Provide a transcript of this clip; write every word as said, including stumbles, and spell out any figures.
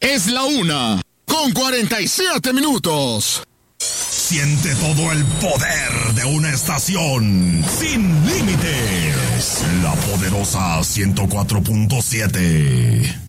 Es la una, con cuarenta y siete minutos. Siente todo el poder de una estación sin límites. La poderosa ciento cuatro punto siete.